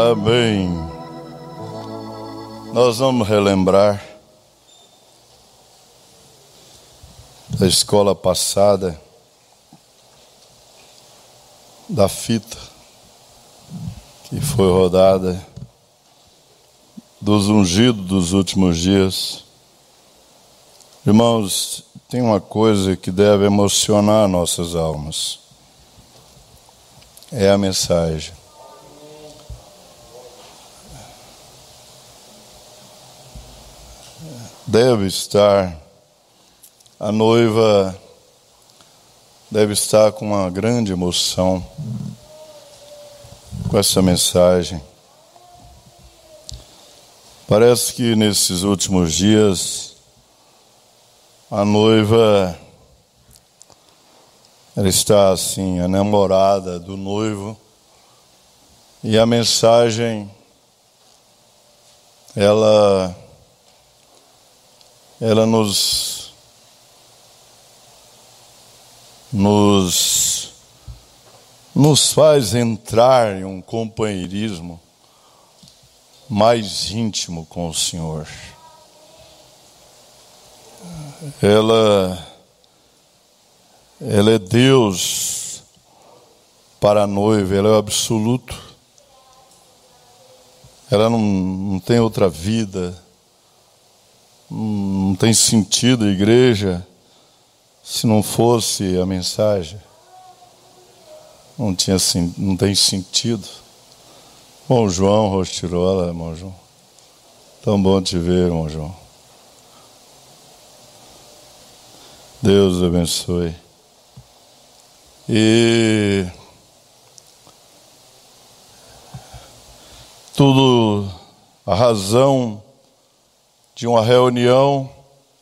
Amém. Nós vamos relembrar da escola passada, da fita que foi rodada, dos ungidos dos últimos dias. Irmãos, tem uma coisa que deve emocionar nossas almas. É a mensagem. Deve estar, a noiva deve estar com uma grande emoção com essa mensagem. Parece que nesses últimos dias a noiva, ela está assim, a namorada do noivo, e a mensagem, ela nos faz entrar em um companheirismo mais íntimo com o Senhor. Ela é Deus para a noiva, ela é o absoluto. Ela não tem outra vida, não tem sentido a igreja se não fosse a mensagem. Não tem sentido. Bom, João Rostirola, irmão João. Tão bom te ver, irmão João. Deus abençoe. E tudo, a razão de uma reunião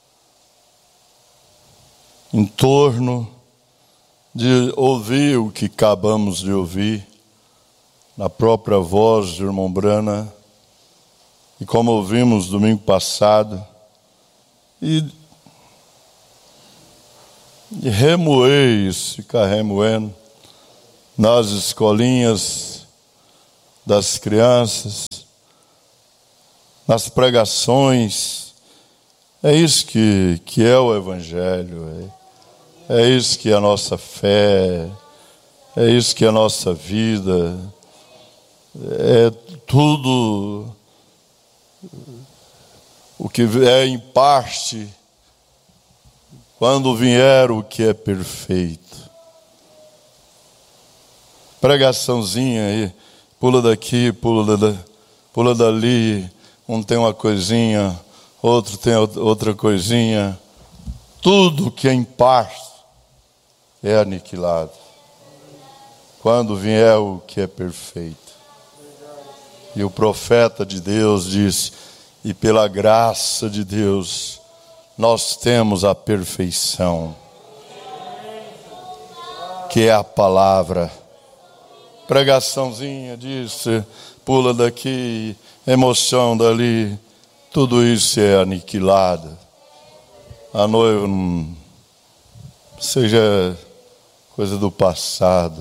em torno de ouvir o que acabamos de ouvir na própria voz do irmão Brana, e como ouvimos domingo passado, e remoer isso, ficar remoendo nas escolinhas das crianças, nas pregações. É isso que é o Evangelho, é isso que é a nossa fé, é isso que é a nossa vida, é tudo o que é em parte, quando vier o que é perfeito. Pregaçãozinha aí, pula daqui, pula dali, um tem uma coisinha, outro tem outra coisinha. Tudo que é em parte é aniquilado quando vier o que é perfeito. E o profeta de Deus disse: e pela graça de Deus nós temos a perfeição, que é a palavra. Pregaçãozinha disso, pula daqui, emoção dali, tudo isso é aniquilado. A noiva não seja coisa do passado.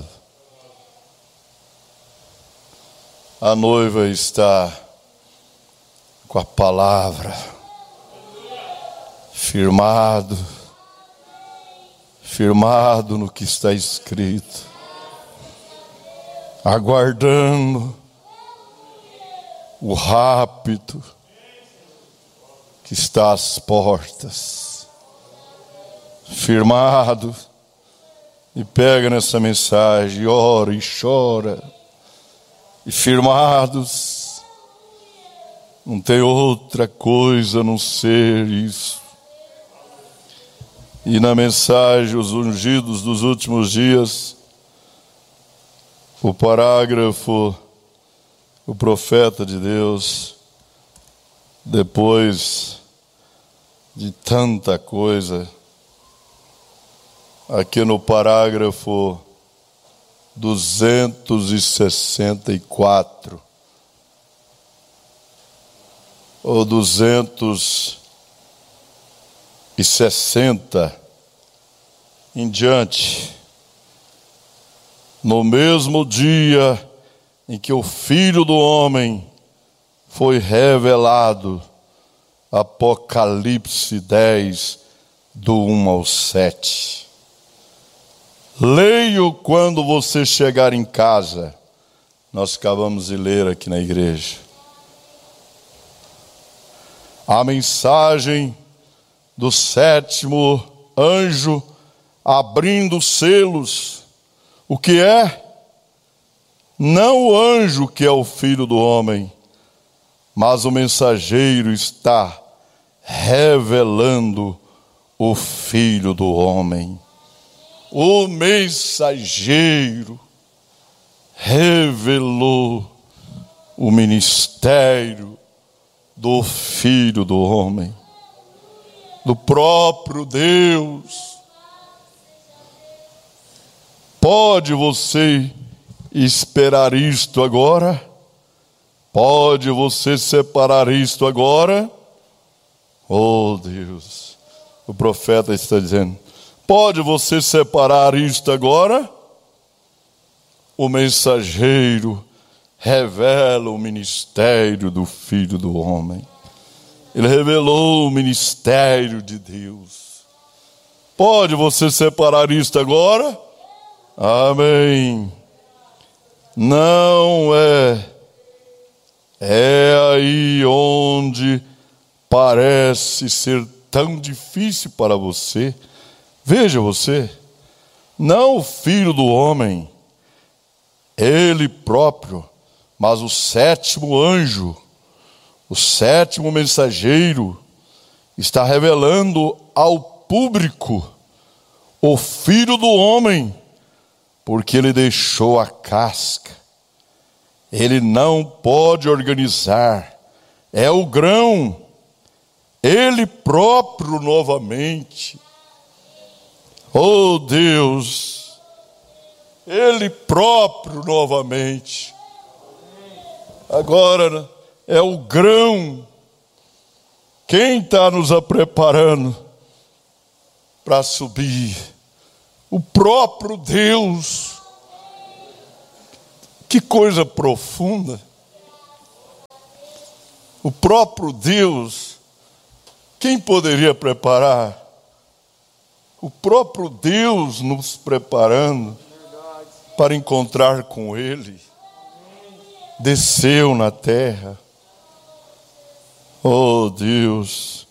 A noiva está com a palavra, firmado no que está escrito, aguardando o rapto que está às portas, firmado, e pega nessa mensagem, ora e chora, e firmados, não tem outra coisa a não ser isso. E na mensagem, os ungidos dos últimos dias, o parágrafo, o profeta de Deus, depois de tanta coisa, aqui no parágrafo 264, ou 260 em diante, no mesmo dia em que o Filho do Homem foi revelado. Apocalipse 10, do 1 ao 7. Leio quando você chegar em casa. Nós acabamos de ler aqui na igreja. A mensagem do 7º anjo abrindo os selos. O que é? Não o anjo que é o Filho do Homem, mas o mensageiro está revelando o Filho do Homem. O mensageiro revelou o ministério do Filho do Homem, do próprio Deus. Pode você esperar isto agora? Pode você separar isto agora? Oh Deus, o profeta está dizendo, pode você separar isto agora? O mensageiro revela o ministério do Filho do Homem. Ele revelou o ministério de Deus. Pode você separar isto agora? Amém. Não é. É aí onde parece ser tão difícil para você. Veja você, não o Filho do Homem, ele próprio, mas o 7º anjo, o 7º mensageiro, está revelando ao público o Filho do Homem, porque ele deixou a casca. Ele não pode organizar, é o grão, ele próprio novamente. Oh Deus, ele próprio novamente. Agora é o grão. Quem está nos preparando para subir? O próprio Deus. Que coisa profunda. O próprio Deus. Quem poderia preparar? O próprio Deus nos preparando para encontrar com Ele. Desceu na terra. Oh Deus.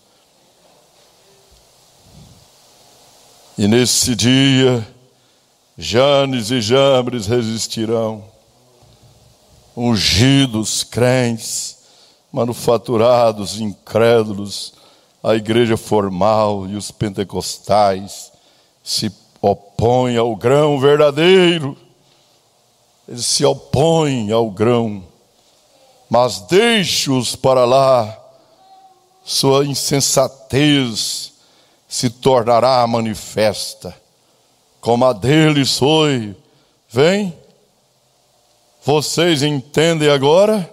E nesse dia, Janes e Jambres resistirão. Ungidos, crentes, manufaturados, incrédulos, a igreja formal e os pentecostais se opõem ao grão verdadeiro. Eles se opõem ao grão, mas deixe-os para lá, sua insensatez se tornará manifesta, como a deles foi. Vem. Vocês entendem agora?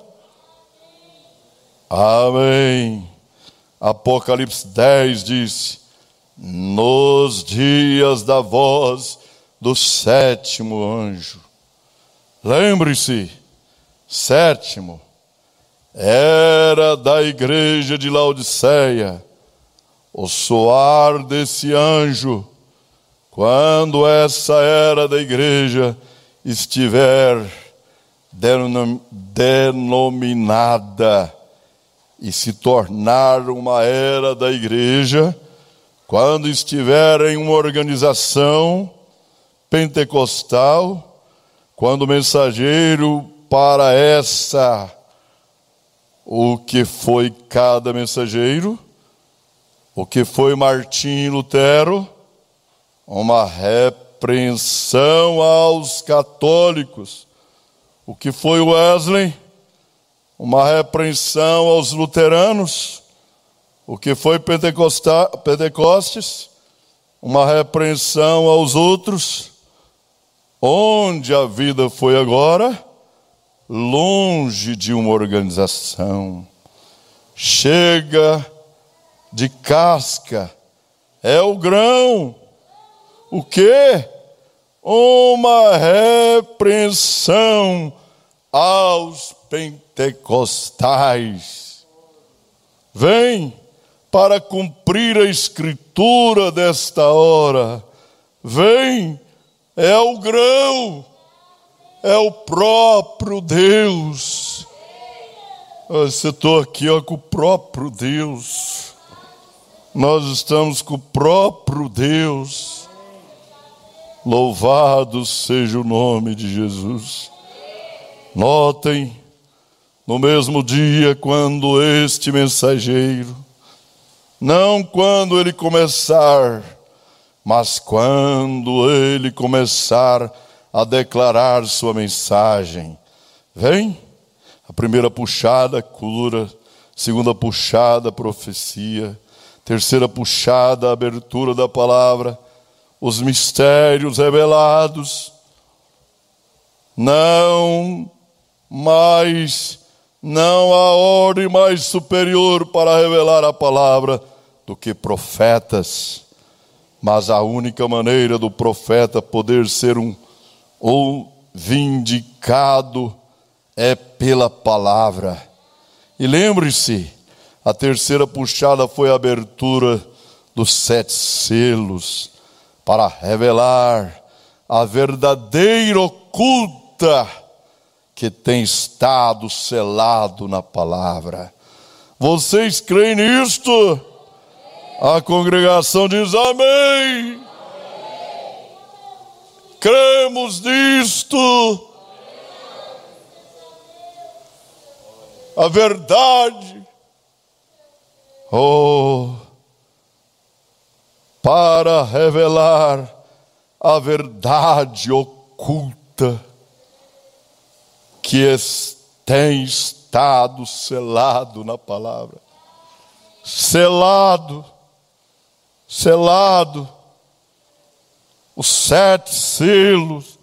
Amém. Apocalipse 10 diz: nos dias da voz do 7º anjo. Lembre-se, 7º era da igreja de Laodiceia. O soar desse anjo, quando essa era da igreja estiver denominada e se tornar uma era da igreja, quando estiver em uma organização pentecostal, quando o mensageiro para essa, o que foi cada mensageiro, o que foi Martim Lutero, uma repreensão aos católicos. O que foi Wesley? Uma repreensão aos luteranos. O que foi Pentecostes? Uma repreensão aos outros. Onde a vida foi agora? Longe de uma organização. Chega de casca. É o grão. O quê? Uma repreensão aos pentecostais. Vem para cumprir a escritura desta hora. Vem, é o grão, é o próprio Deus. Você estou aqui com o próprio Deus. Nós estamos com o próprio Deus. Louvado seja o nome de Jesus. Notem, no mesmo dia, quando este mensageiro, não quando ele começar, mas quando ele começar a declarar sua mensagem, vem, a primeira puxada, cura, segunda puxada, profecia, terceira puxada, abertura da palavra, os mistérios revelados. Não há ordem mais superior para revelar a palavra do que profetas. Mas a única maneira do profeta poder ser vindicado é pela palavra. E lembre-se, a terceira puxada foi a abertura dos 7 selos, para revelar a verdadeira oculta que tem estado selado na palavra. Vocês creem nisto? A congregação diz amém. Cremos nisto. A verdade. Para revelar a verdade oculta que tem estado selado na palavra. Selado. Os 7 selos.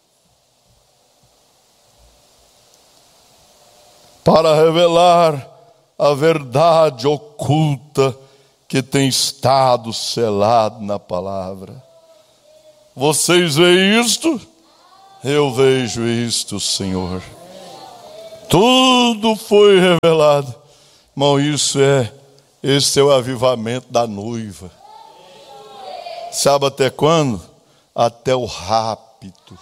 Para revelar a verdade oculta que tem estado selado na palavra. Vocês veem isto? Eu vejo isto, Senhor. Tudo foi revelado. Irmão, esse é o avivamento da noiva. Sabe até quando? Até o rapto.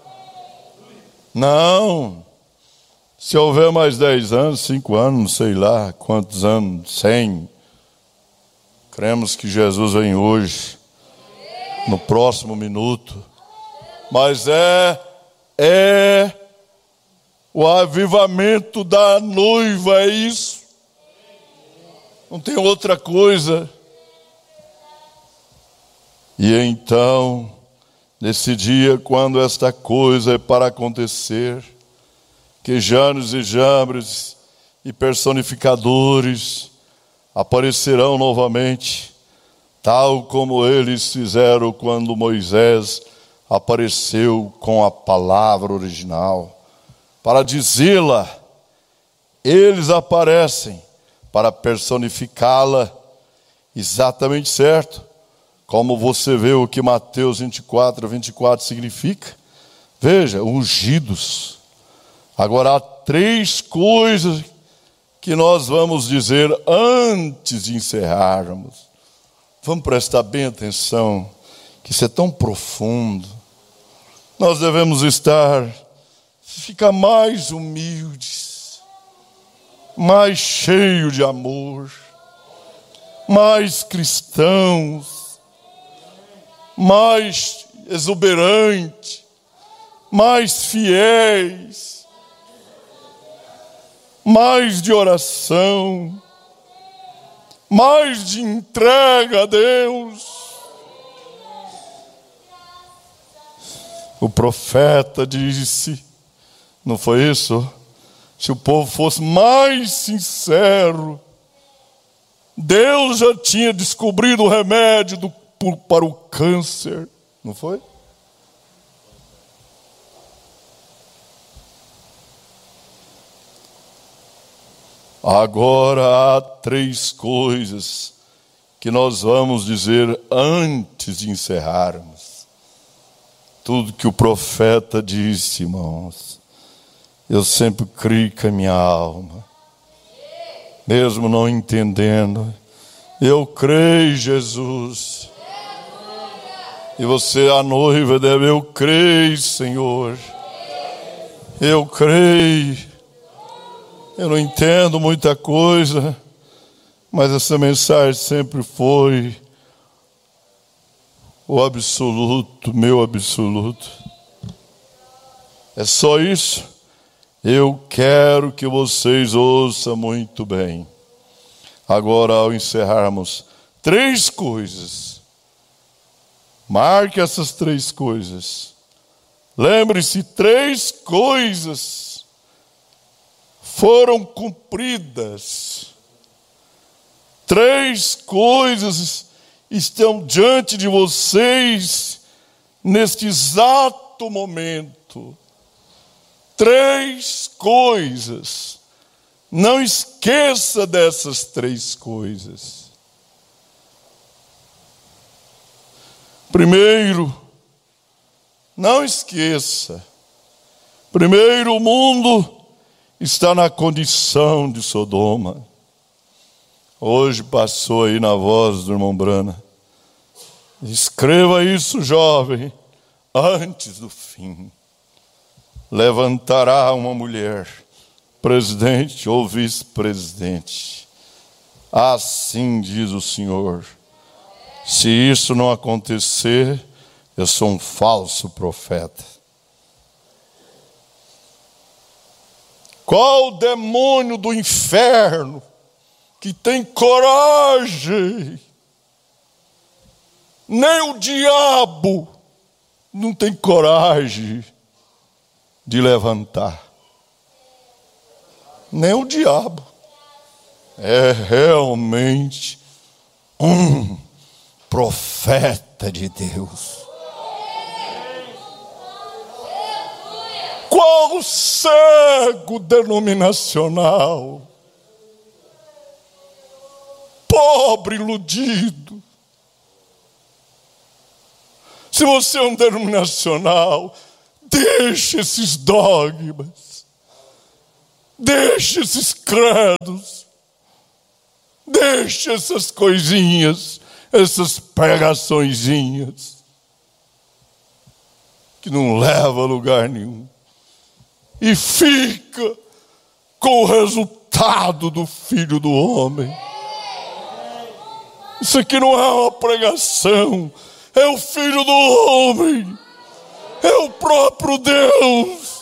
Não. Se houver mais 10 anos, 5 anos, não sei lá quantos anos, 100. Cremos que Jesus vem hoje, no próximo minuto. Mas é o avivamento da noiva, é isso. Não tem outra coisa. E então, nesse dia, quando esta coisa é para acontecer, que Janes e Jambres e personificadores aparecerão novamente, tal como eles fizeram quando Moisés apareceu com a palavra original. Para dizê-la, eles aparecem para personificá-la, exatamente certo. Como você vê o que Mateus 24 significa. Veja, ungidos. Agora há 3 coisas que nós vamos dizer antes de encerrarmos. Vamos prestar bem atenção, que isso é tão profundo. Nós devemos ficar mais humildes, mais cheios de amor, mais cristãos, mais exuberante, mais fiéis, mais de oração, mais de entrega a Deus. O profeta disse, não foi isso? Se o povo fosse mais sincero, Deus já tinha descobrido o remédio para o câncer, não foi? Agora há 3 coisas que nós vamos dizer antes de encerrarmos. Tudo que o profeta disse, irmãos. eu sempre criei com a minha alma, mesmo não entendendo. Eu creio, Jesus. E você, a noiva, deve: eu creio, Senhor. Eu creio. Eu não entendo muita coisa, mas essa mensagem sempre foi o absoluto, meu absoluto. É só isso. Eu quero que vocês ouçam muito bem. Agora, ao encerrarmos, 3 coisas. Marque essas 3 coisas. Lembre-se, 3 coisas foram cumpridas. 3 coisas estão diante de vocês neste exato momento. 3 coisas. Não esqueça dessas 3 coisas. Primeiro, não esqueça. Primeiro, o mundo está na condição de Sodoma. Hoje passou aí na voz do irmão Brana. Escreva isso, jovem, antes do fim. Levantará uma mulher, presidente ou vice-presidente. Assim diz o Senhor. Se isso não acontecer, eu sou um falso profeta. Qual o demônio do inferno que tem coragem? Nem o diabo não tem coragem de levantar. Nem o diabo. É realmente um profeta de Deus. Qual cego denominacional? Pobre iludido. Se você é um denominacional, deixe esses dogmas. Deixe esses credos. Deixe essas coisinhas, essas pregaçõezinhas que não levam a lugar nenhum. E fica com o resultado do Filho do Homem. Isso aqui não é uma pregação, é o Filho do Homem, é o próprio Deus.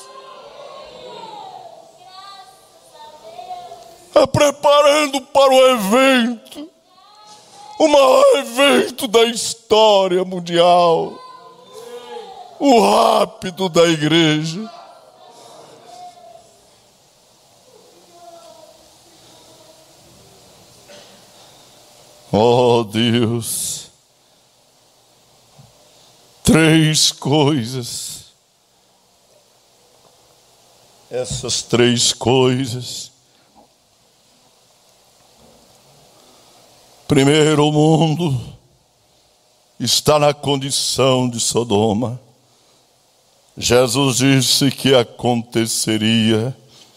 É preparando para o evento, o maior evento da história mundial, o rápido da igreja. Oh Deus, 3 coisas. Essas 3 coisas. Primeiro, o mundo está na condição de Sodoma. Jesus disse que aconteceria.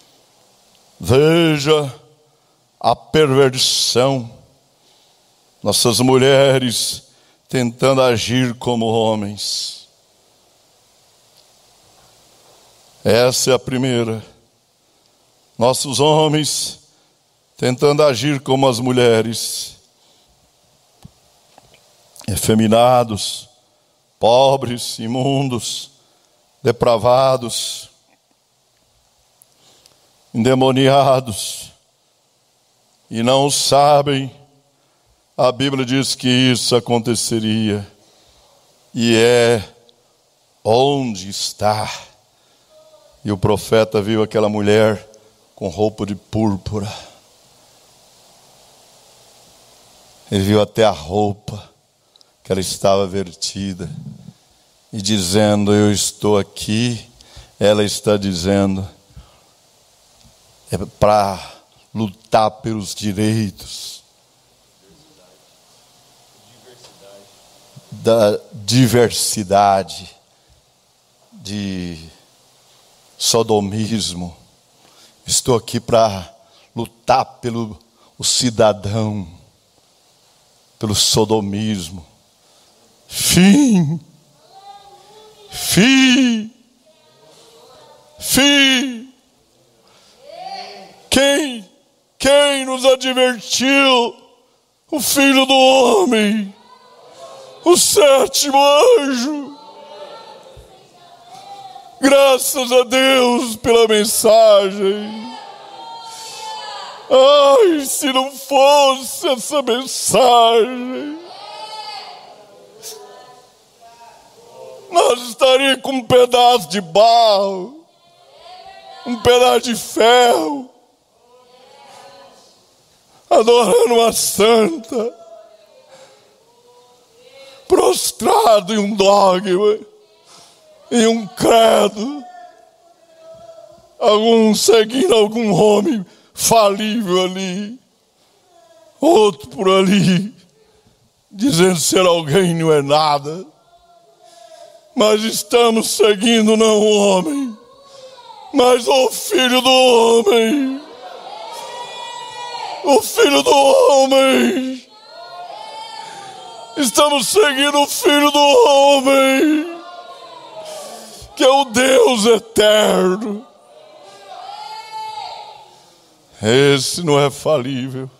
Veja a perversão. Nossas mulheres tentando agir como homens. Essa é a primeira. Nossos homens tentando agir como as mulheres. Efeminados, pobres, imundos, depravados, endemoniados. E não sabem. A Bíblia diz que isso aconteceria. E é onde está. E o profeta viu aquela mulher com roupa de púrpura. Ele viu até a roupa que ela estava vertida. E dizendo: eu estou aqui. Ela está dizendo: é para lutar pelos direitos. Da diversidade de sodomismo. Estou aqui para lutar pelo o cidadão, pelo sodomismo. Fim. Quem nos advertiu? O Filho do Homem, o sétimo anjo. Graças a Deus pela mensagem. Ai, se não fosse essa mensagem, nós estaríamos com um pedaço de barro, um pedaço de ferro, adorando uma santa, prostrado em um dogma, em um credo, alguns seguindo algum homem falível ali, outro por ali, dizendo ser alguém não é nada. Mas estamos seguindo não o homem, mas o Filho do Homem. O Filho do Homem. Estamos seguindo o Filho do Homem, que é o Deus eterno. Esse não é falível.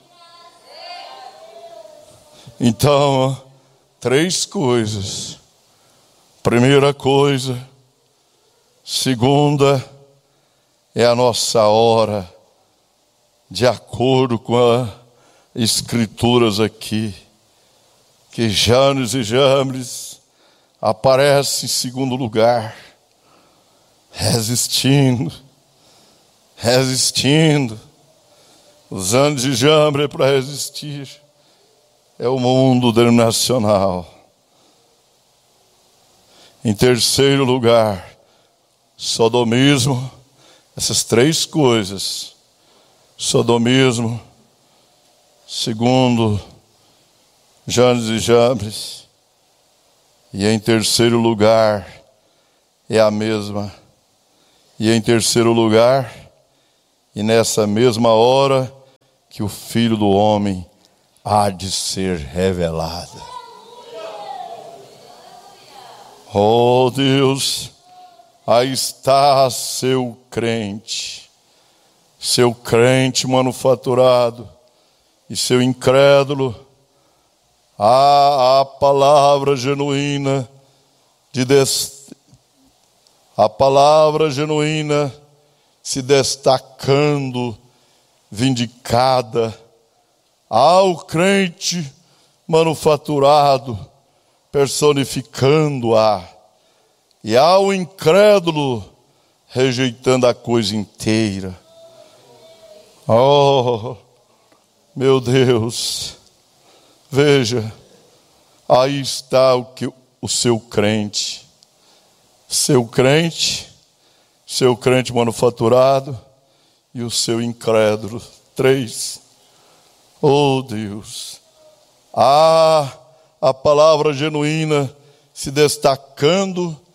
Então, 3 coisas. Primeira coisa. Segunda, é a nossa hora, de acordo com as escrituras aqui, que Janes e Jambres aparece em segundo lugar, resistindo. Os Janes e Jambres para resistir é o mundo denominacional. Em terceiro lugar, sodomismo. Essas 3 coisas. Sodomismo. Segundo, Janes e Jambres. E em terceiro lugar, é a mesma. E em terceiro lugar, e nessa mesma hora, que o Filho do Homem há de ser revelado. Oh Deus, aí está seu crente manufaturado, e seu incrédulo. A palavra genuína a palavra genuína se destacando, vindicada ao crente manufaturado, personificando-a, e ao incrédulo rejeitando a coisa inteira. Oh, meu Deus, veja, aí está o seu crente manufaturado e o seu incrédulo. 3. Oh Deus, a palavra genuína se destacando